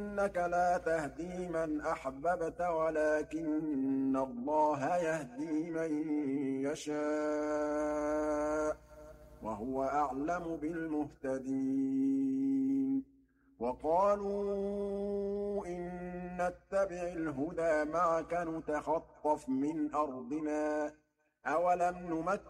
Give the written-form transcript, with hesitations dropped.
إنك لا تهدي من أحببت ولكن الله يهدي من يشاء وهو أعلم بالمهتدين وقالوا إن نتبع الهدى معك نتخطف من أرضنا أولم نمكن